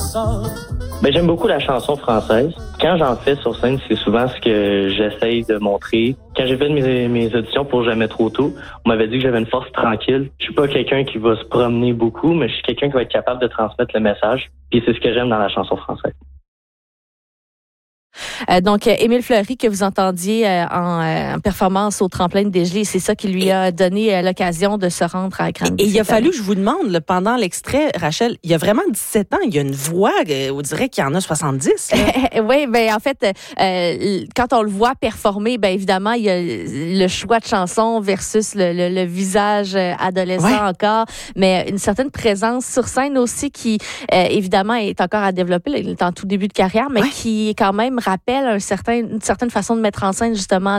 sort. Ben, j'aime beaucoup la chanson française. Quand j'en fais sur scène, c'est souvent ce que j'essaye de montrer. Quand j'ai fait mes auditions pour Jamais trop tôt, on m'avait dit que j'avais une force tranquille. Je suis pas quelqu'un qui va se promener beaucoup, mais je suis quelqu'un qui va être capable de transmettre le message. Puis c'est ce que j'aime dans la chanson française. Donc, Émile Fleury, que vous entendiez en performance au tremplin de Desgelées, c'est ça qui lui a donné l'occasion de se rendre à Granby. Et il a fallu que je vous demande, là, pendant l'extrait, Rachel, il y a vraiment 17 ans, il y a une voix, on dirait qu'il y en a 70. Oui, ben en fait, quand on le voit performer, ben évidemment, il y a le choix de chanson versus le visage adolescent encore, mais une certaine présence sur scène aussi qui, évidemment, est encore à développer. Il est en tout début de carrière, mais qui, quand même, rappelle une certaine façon de mettre en scène justement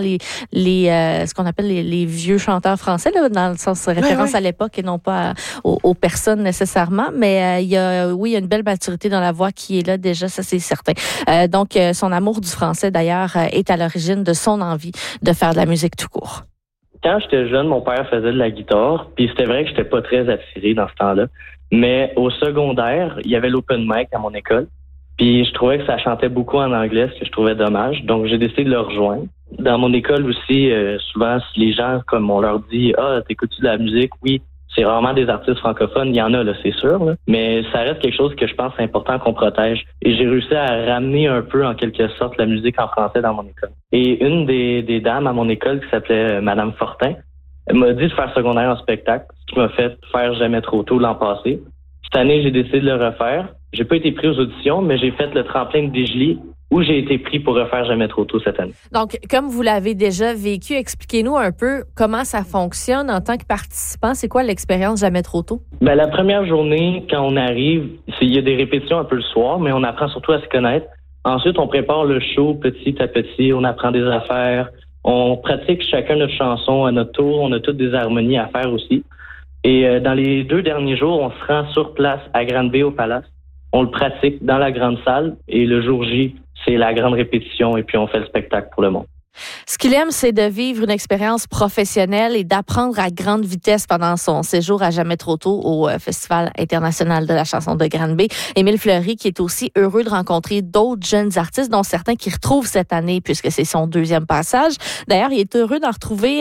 ce qu'on appelle les vieux chanteurs français, là, dans le sens référence à l'époque et non pas aux personnes nécessairement. Mais il y a une belle maturité dans la voix qui est là déjà, ça c'est certain. Donc son amour du français d'ailleurs est à l'origine de son envie de faire de la musique tout court. Quand j'étais jeune, mon père faisait de la guitare, puis c'était vrai que j'étais pas très attiré dans ce temps-là. Mais au secondaire, il y avait l'open mic à mon école. Puis je trouvais que ça chantait beaucoup en anglais, ce que je trouvais dommage. Donc j'ai décidé de le rejoindre. Dans mon école aussi, souvent, si les gens, comme on leur dit, t'écoutes-tu de la musique? Oui, c'est rarement des artistes francophones. Il y en a, là, c'est sûr. Là. Mais ça reste quelque chose que je pense important qu'on protège. Et j'ai réussi à ramener un peu, en quelque sorte, la musique en français dans mon école. Et une des dames à mon école, qui s'appelait Madame Fortin, elle m'a dit de faire secondaire en spectacle, ce qui m'a fait faire Jamais trop tôt l'an passé. Cette année, j'ai décidé de le refaire. J'ai pas été pris aux auditions, mais j'ai fait le tremplin de Desgelées où j'ai été pris pour refaire Jamais trop tôt cette année. Donc, comme vous l'avez déjà vécu, expliquez-nous un peu comment ça fonctionne en tant que participant. C'est quoi l'expérience Jamais trop tôt? Ben, la première journée, quand on arrive, il y a des répétitions un peu le soir, mais on apprend surtout à se connaître. Ensuite, on prépare le show petit à petit, on apprend des affaires, on pratique chacun notre chanson à notre tour, on a toutes des harmonies à faire aussi. Et dans les 2 derniers jours, on se rend sur place à Granby au Palace. On le pratique dans la grande salle et le jour J, c'est la grande répétition et puis on fait le spectacle pour le monde. Ce qu'il aime, c'est de vivre une expérience professionnelle et d'apprendre à grande vitesse pendant son séjour à Jamais trop tôt au Festival international de la chanson de Granby. Émile Fleury, qui est aussi heureux de rencontrer d'autres jeunes artistes, dont certains qui retrouvent cette année, puisque c'est son 2e passage. D'ailleurs, il est heureux d'en retrouver,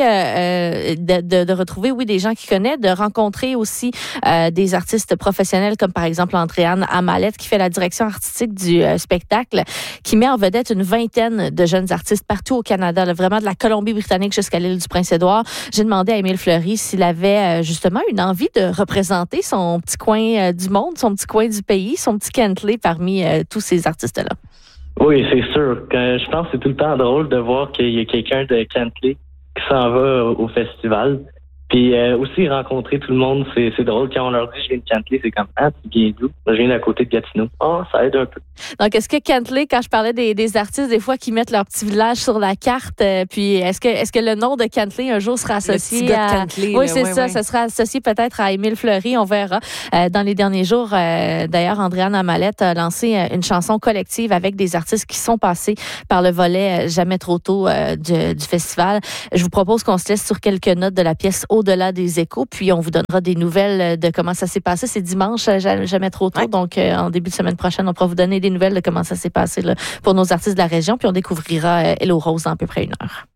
de retrouver, des gens qu'il connaît, de rencontrer aussi des artistes professionnels, comme par exemple Andréane Amalette, qui fait la direction artistique du spectacle, qui met en vedette une vingtaine de jeunes artistes partout au Canada, vraiment de la Colombie-Britannique jusqu'à l'île du Prince-Édouard. J'ai demandé à Émile Fleury s'il avait justement une envie de représenter son petit coin du monde, son petit coin du pays, son petit Kentley parmi tous ces artistes-là. Oui, c'est sûr. Je pense que c'est tout le temps drôle de voir qu'il y a quelqu'un de Kentley qui s'en va au festival. Puis aussi rencontrer tout le monde, c'est drôle. Quand on leur dit « je viens de Kentley », c'est comme « ah, tu viens d'où? » Je viens d'à côté de Gatineau. Ça aide un peu. Donc, est-ce que Kentley, quand je parlais des artistes, des fois, qui mettent leur petit village sur la carte, puis est-ce que le nom de Kentley, un jour, sera associé le petit gars de Kentley, oui, c'est ça. Ça sera associé peut-être à Émile Fleury, on verra. Dans les derniers jours, d'ailleurs, Andréane Amalette a lancé une chanson collective avec des artistes qui sont passés par le volet Jamais trop tôt du festival. Je vous propose qu'on se laisse sur quelques notes de la pièce Au-delà des échos, puis on vous donnera des nouvelles de comment ça s'est passé. C'est dimanche, Jamais trop tôt, donc en début de semaine prochaine, on pourra vous donner des nouvelles de comment ça s'est passé là, pour nos artistes de la région, puis on découvrira Hello Rose dans à peu près 1 heure.